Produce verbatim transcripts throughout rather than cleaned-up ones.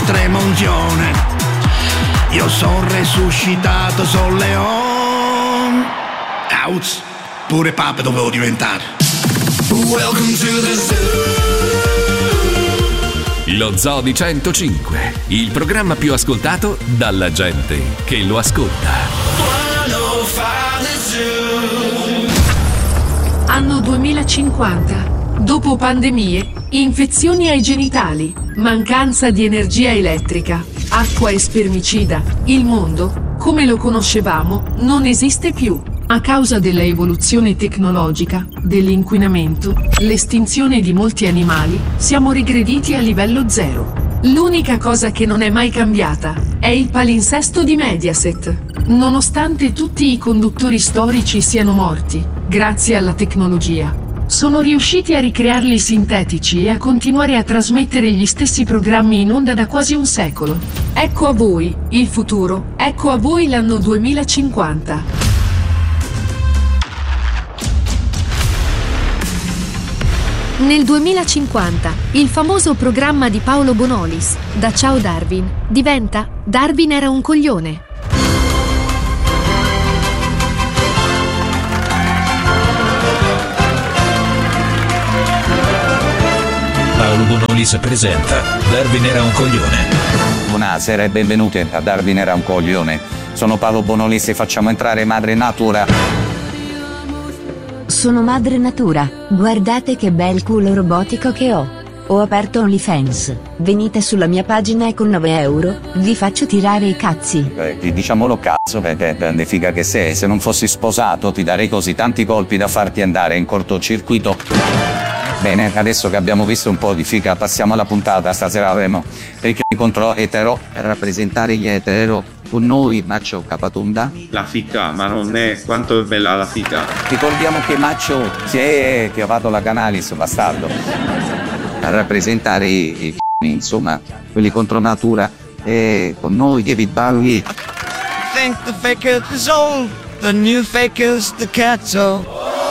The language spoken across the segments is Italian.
Tremontione. Io son resuscitato, son Leon. Outs, pure Papa dovevo diventare. Welcome to the zoo. Lo Zoo di centocinque, il programma più ascoltato dalla gente che lo ascolta. Anno duemilacinquanta. Dopo pandemie, infezioni ai genitali, mancanza di energia elettrica, acqua e spermicida, il mondo, come lo conoscevamo, non esiste più. A causa della evoluzione tecnologica, dell'inquinamento, l'estinzione di molti animali, siamo regrediti a livello zero. L'unica cosa che non è mai cambiata è il palinsesto di Mediaset. Nonostante tutti i conduttori storici siano morti, grazie alla tecnologia, sono riusciti a ricrearli sintetici e a continuare a trasmettere gli stessi programmi in onda da quasi un secolo. Ecco a voi il futuro, ecco a voi l'anno duemilacinquanta. Nel duemilacinquanta, il famoso programma di Paolo Bonolis, da Ciao Darwin, diventa Darwin era un coglione. Paolo Bonolis presenta Darwin era un coglione. Buonasera e benvenuti a Darwin era un coglione. Sono Paolo Bonolis e facciamo entrare Madre Natura. Sono Madre Natura, guardate che bel culo robotico che ho. Ho aperto OnlyFans, venite sulla mia pagina e con nove euro vi faccio tirare i cazzi. Eh, diciamolo cazzo, perché grande figa che sei, se non fossi sposato ti darei così tanti colpi da farti andare in cortocircuito. Bene, adesso che abbiamo visto un po' di figa passiamo alla puntata. Stasera avremo perché contro etero per rappresentare gli etero. Con noi Macho Capatonda. La fica, ma non è quanto è bella la fica. Ricordiamo che Macho si è chiavato la canalis, bastardo. A rappresentare i, i insomma, quelli contro natura. E con noi David Bowie. I think the faker is old, the new faker's the cazzo.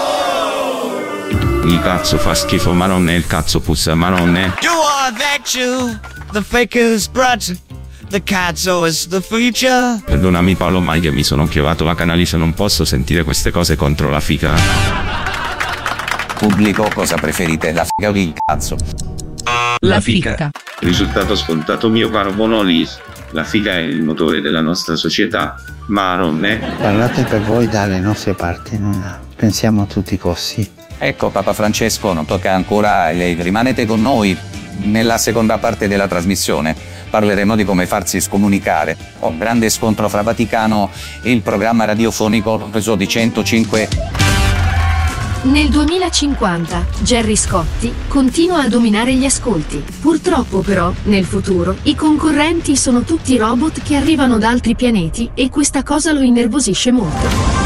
Il cazzo fa schifo, ma non è il cazzo puzza, ma non è. You are that you, the faker's brother. The cazzo is the future. Perdonami Paolo, mai che mi sono chiavato la canalisa, non posso sentire queste cose contro la figa. Pubblico, cosa preferite, la figa o il cazzo? La figa. Risultato scontato mio caro Bonolis. La figa è il motore della nostra società, ma non è. Parlate per voi dalle nostre parti, non pensiamo a tutti i costi. Ecco Papa Francesco, non tocca ancora a lei, rimanete con noi. Nella seconda parte della trasmissione parleremo di come farsi scomunicare. Un grande scontro fra Vaticano e il programma radiofonico Zoo di centocinque. Nel duemilacinquanta, Gerry Scotti continua a dominare gli ascolti. Purtroppo però, nel futuro, i concorrenti sono tutti robot che arrivano da altri pianeti e questa cosa lo innervosisce molto.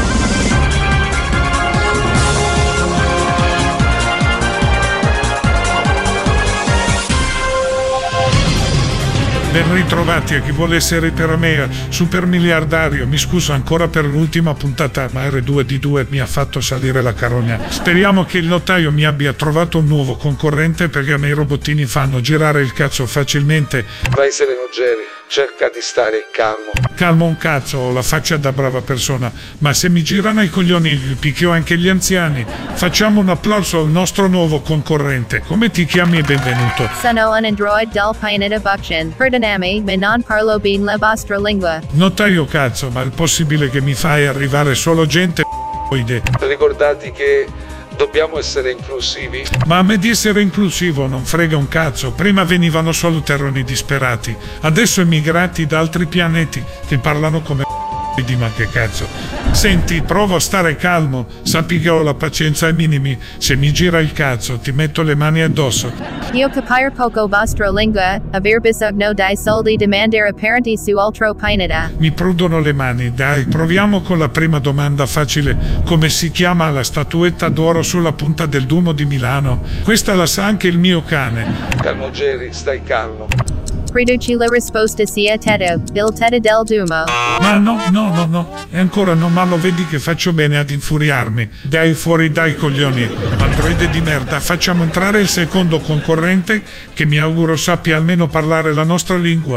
Ben ritrovati a chi vuole essere per me super miliardario. Mi scuso ancora per l'ultima puntata, ma R due D due mi ha fatto salire la carogna. Speriamo che il notaio mi abbia trovato un nuovo concorrente, perché a me i robottini fanno girare il cazzo facilmente. Vai sereno Jerry, cerca di stare calmo. Calmo un cazzo, ho la faccia da brava persona, ma se mi girano i coglioni picchio anche gli anziani. Facciamo un applauso al nostro nuovo concorrente. Come ti chiami e benvenuto? Sono un android del pianeta Buction. Perdonami, ma non parlo bene la vostra lingua. Notaio cazzo, ma è possibile che mi fai arrivare solo gente Ricordati che dobbiamo essere inclusivi. Ma a me di essere inclusivo non frega un cazzo. Prima venivano solo terroni disperati, adesso immigrati da altri pianeti che parlano come di ma che cazzo. Senti, provo a stare calmo, sappi che ho la pazienza ai minimi. Se mi gira il cazzo ti metto le mani addosso. Io capire poco vostra lingua, aver bisogno dai soldi demandare apparenti su altro pianeta. Mi prudono le mani, dai, proviamo con la prima domanda facile. Come si chiama la statuetta d'oro sulla punta del Duomo di Milano? Questa la sa anche il mio cane. Calmo Jerry, stai calmo. Triduci la risposta sia teta, il teta del Dumo. Ma no, no, no, no, e ancora non ma lo vedi che faccio bene ad infuriarmi. Dai fuori dai coglioni, androide di merda, facciamo entrare il secondo concorrente che mi auguro sappia almeno parlare la nostra lingua.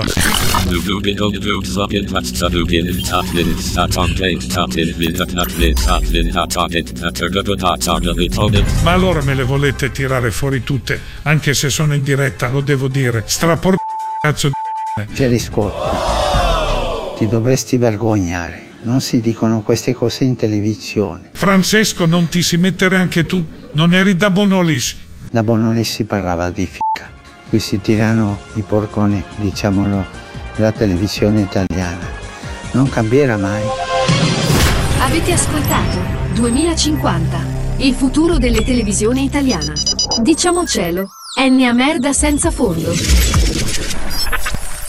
Ma allora me le volete tirare fuori tutte, anche se sono in diretta, lo devo dire. Strapor cazzo di... Gerry Scotti, ti dovresti vergognare. Non si dicono queste cose in televisione. Francesco, non ti si mettere anche tu? Non eri da Bonolis? Da Bonolis si parlava di fica. Qui si tirano i porconi, diciamolo, la televisione italiana. Non cambierà mai. Avete ascoltato duemilacinquanta, il futuro delle televisioni italiana. Diciamocelo, è una merda senza fondo.